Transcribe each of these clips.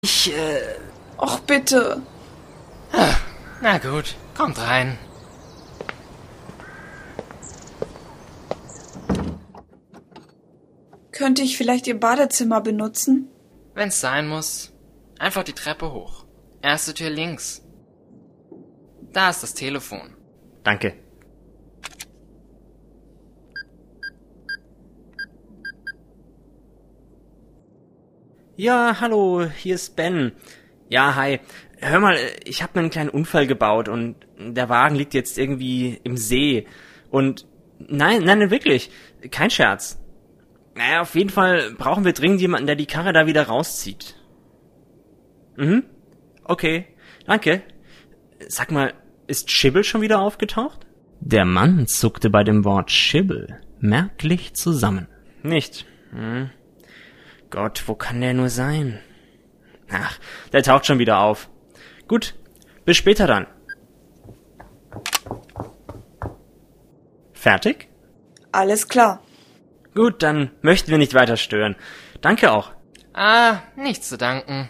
Och, bitte. Na gut, kommt rein. Könnte ich vielleicht Ihr Badezimmer benutzen? Wenn's sein muss, einfach die Treppe hoch. Erste Tür links. Da ist das Telefon. Danke. Ja, hallo, hier ist Ben. Ja, hi. Hör mal, ich habe einen kleinen Unfall gebaut und der Wagen liegt jetzt irgendwie im See. Und nein, wirklich, kein Scherz. Naja, auf jeden Fall brauchen wir dringend jemanden, der die Karre da wieder rauszieht. Okay, danke. Sag mal, ist Schibbel schon wieder aufgetaucht? Der Mann zuckte bei dem Wort Schibbel merklich zusammen. Nicht? Gott, wo kann der nur sein? Ach, der taucht schon wieder auf. Gut, bis später dann. Fertig? Alles klar. Gut, dann möchten wir nicht weiter stören. Danke auch. Nichts zu danken.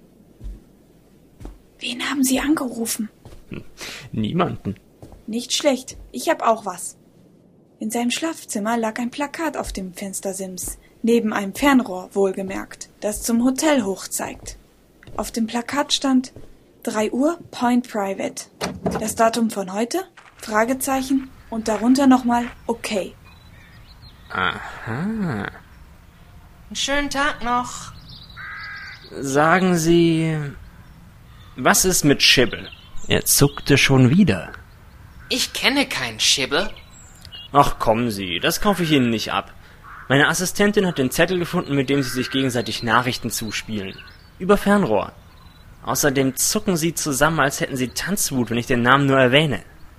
Wen haben Sie angerufen? Niemanden. Nicht schlecht. Ich hab auch was. In seinem Schlafzimmer lag ein Plakat auf dem Fenstersims. Neben einem Fernrohr, wohlgemerkt, das zum Hotel hoch zeigt. Auf dem Plakat stand 3 Uhr, Point Private. Das Datum von heute? Fragezeichen und darunter nochmal okay. Aha. Einen schönen Tag noch. Sagen Sie, was ist mit Schibbel? Er zuckte schon wieder. Ich kenne keinen Schibbel. Ach, kommen Sie, das kaufe ich Ihnen nicht ab. Meine Assistentin hat den Zettel gefunden, mit dem sie sich gegenseitig Nachrichten zuspielen. Über Fernrohr. Außerdem zucken sie zusammen, als hätten sie Tanzwut, wenn ich den Namen nur erwähne.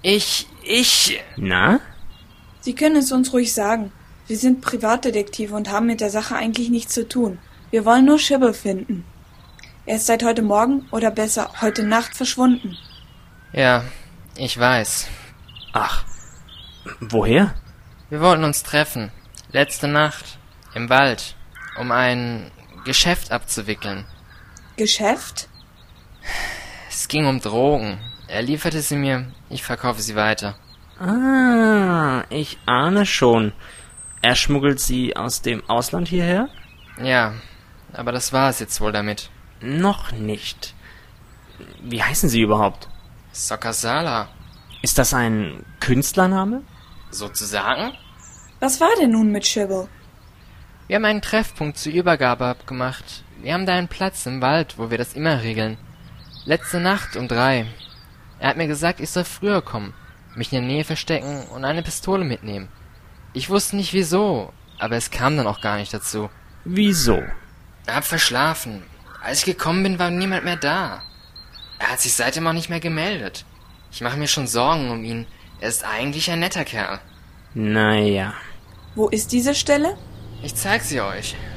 Na? Sie können es uns ruhig sagen. Wir sind Privatdetektive und haben mit der Sache eigentlich nichts zu tun. Wir wollen nur Schibbel finden. Er ist seit heute Morgen, oder besser, heute Nacht verschwunden. Ja, ich weiß. Ach, woher? Wir wollten uns treffen. Letzte Nacht. Im Wald. Um ein Geschäft abzuwickeln. Geschäft? Es ging um Drogen. Er lieferte sie mir, ich verkaufe sie weiter. Ah, ich ahne schon. Er schmuggelt sie aus dem Ausland hierher? Ja, aber das war es jetzt wohl damit. Noch nicht. Wie heißen Sie überhaupt? Sokasala. Ist das ein Künstlername? Sozusagen? Was war denn nun mit Schibbel? Wir haben einen Treffpunkt zur Übergabe abgemacht. Wir haben da einen Platz im Wald, wo wir das immer regeln. Letzte Nacht um 3. Er hat mir gesagt, ich soll früher kommen, mich in der Nähe verstecken und eine Pistole mitnehmen. Ich wusste nicht wieso, aber es kam dann auch gar nicht dazu. Wieso? Er hat verschlafen. Als ich gekommen bin, war niemand mehr da. Er hat sich seitdem auch nicht mehr gemeldet. Ich mache mir schon Sorgen um ihn. Er ist eigentlich ein netter Kerl. Naja. Wo ist diese Stelle? Ich zeig sie euch.